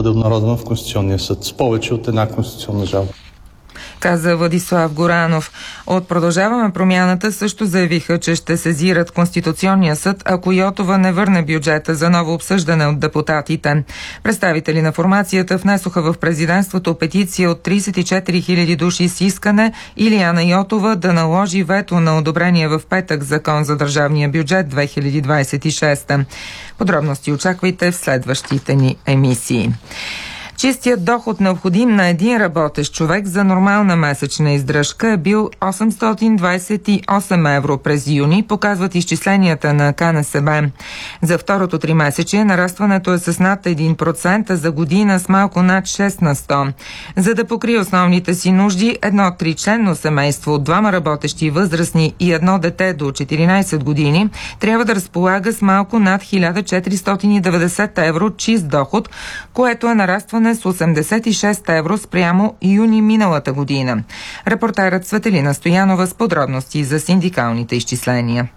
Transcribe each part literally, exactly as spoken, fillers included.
бъде обнародван в Конституционния съд с повече от една конституционна жалба. Каза Владислав Горанов. От Продължаваме промяната също заявиха, че ще сезират Конституционния съд, ако Йотова не върне бюджета за ново обсъждане от депутатите. Представители на формацията внесоха в президентството петиция от тридесет и четири хиляди души с искане Илияна Йотова да наложи вето на одобрение в петък Закон за държавния бюджет две хиляди двадесет и шеста. Подробности очаквайте в следващите ни емисии. Чистият доход, необходим на един работещ човек за нормална месечна издръжка, е бил осемстотин двадесет и осем евро през юни, показват изчисленията на КНСБ. За второто тримесечие нарастването е с над един процент, а за година с малко над шест на сто. За да покрие основните си нужди, едно тричленно семейство от двама работещи възрастни и едно дете до четиринадесет години трябва да разполага с малко над хиляда четиристотин и деветдесет евро чист доход, което е нарастване с осемдесет и шест евро спрямо юни миналата година. Репортерът Светелина Стоянова с подробности за синдикалните изчисления.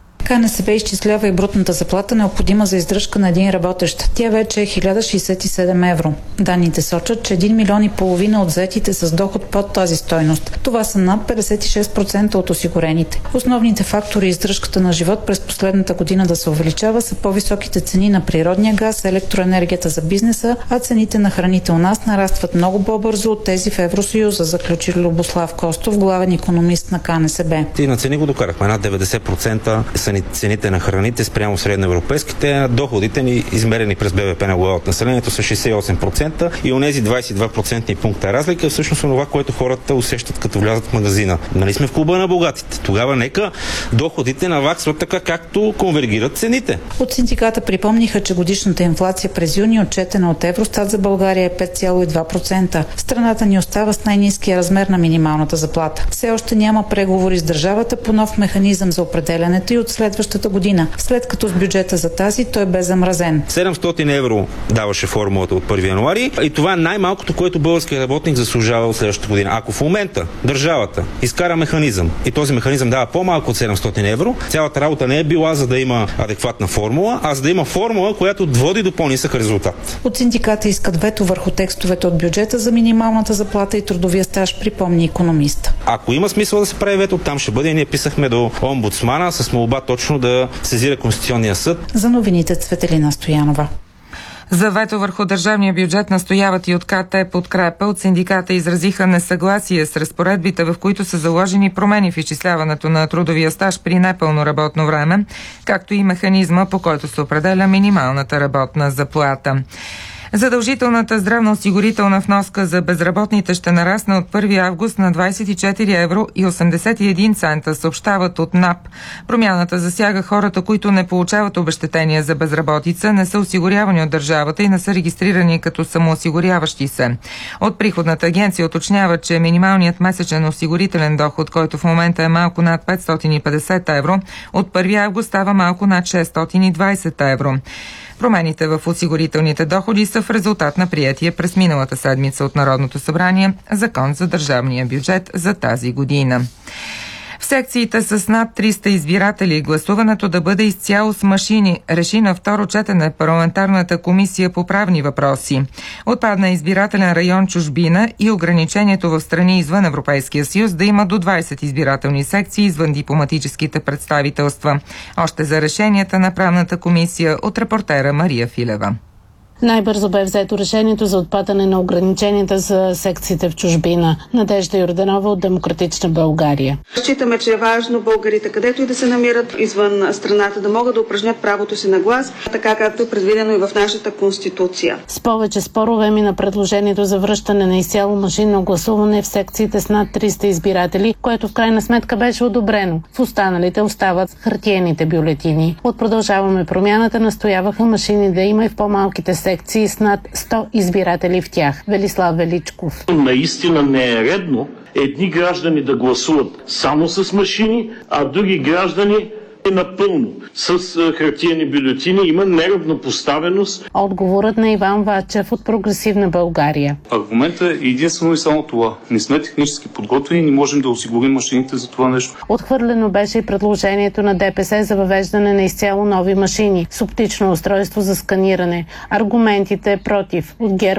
КНСБ изчислява и брутната заплата, необходима за издръжка на един работещ. Тя вече е хиляда шейсет и седем евро. Данните сочат, че един милион и половина от заетите с доход под тази стойност. Това са над петдесет и шест процента от осигурените. Основните фактори издръжката на живот през последната година да се увеличава са по-високите цени на природния газ, електроенергията за бизнеса, а цените на храните у нас нарастват много по-бързо от тези в Евросъюза, заключи Любослав Костов, главен икономист на КНСБ. И на цени го докарахме. Над деветдесет процента са цените на храните спрямо средноевропейските, доходите ни, измерени през БВП на глава от населението, са шейсет и осем процента и онези двадесет и два процентни пункта разлика е всъщност това, което хората усещат като влязат в магазина. Нали сме в клуба на богатите? Тогава нека доходите наваксват така, както конвергират цените. От синдиката припомниха, че годишната инфлация през юни, отчетена от Евростат за България, е пет цяло и два процента. Страната ни остава с най-ниския размер на минималната заплата. Все още няма преговори с държавата по нов механизъм за определянето и от следващата година, след като с бюджета за тази той бе замразен. седемстотин евро даваше формулата от първи януари и това е най-малкото, което българският работник заслужава от следващата година. Ако в момента държавата изкара механизъм и този механизъм дава по-малко от седемстотин евро, цялата работа не е била за да има адекватна формула, а за да има формула, която води до по-нисък резултат. От синдиката искат вето върху текстовете от бюджета за минималната заплата и трудовия стаж, припомни икономист. Ако има смисъл да се прави вето, там ще бъде. Ние писахме до омбудсмана с молба точно да сезира Конституционния съд. За новините Цветелина Стоянова. За вето върху държавния бюджет настояват и от КТ подкрепа. От синдиката изразиха несъгласие с разпоредбите, в които са заложени промени в изчисляването на трудовия стаж при непълно работно време, както и механизма, по който се определя минималната работна заплата. Задължителната здравноосигурителна вноска за безработните ще нарасне от първи август на двадесет и четири евро и осемдесет и един цента, съобщават от НАП. Промяната засяга хората, които не получават обезщетения за безработица, не са осигурявани от държавата и не са регистрирани като самоосигуряващи се. От приходната агенция уточняват, че минималният месечен осигурителен доход, който в момента е малко над петстотин и петдесет евро, от първи август става малко над шестстотин и двадесет евро. Промените в осигурителните доходи са в резултат на приятие през миналата седмица от Народното събрание Закон за държавния бюджет за тази година. В секциите с над триста избиратели гласуването да бъде изцяло с машини, реши на второ четене парламентарната комисия по правни въпроси. Отпадна избирателен район чужбина и ограничението в страни извън Европейския съюз да има до двадесет избирателни секции извън дипломатическите представителства. Още за решенията на правната комисия от репортера Мария Филева. Най-бързо бе взето решението за отпадане на ограниченията за секциите в чужбина. Надежда Йорданова от Демократична България. Считаме, че е важно българите, където и да се намират извън страната, да могат да упражнят правото си на глас, така както е предвидено и в нашата Конституция. С повече спорове мина предложението за връщане на изцяло машинно гласуване в секциите с над триста избиратели, което в крайна сметка беше одобрено. В останалите остават хартиените бюлетини. От Продължаваме промяната настояваха машини да има и в по-малките секции секции с над сто избиратели в тях. Велислав Величков. Наистина не е редно едни граждани да гласуват само с машини, а други граждани напълно с хартиени бюлетини. Има неравнопоставеност. Отговорът на Иван Вачев от Прогресивна България. Аргументът е единствено и само това. Не сме технически подготвени и не можем да осигурим машините за това нещо. Отхвърлено беше и предложението на ДПС за въвеждане на изцяло нови машини с оптично устройство за сканиране. Аргументите против от ГЕРБ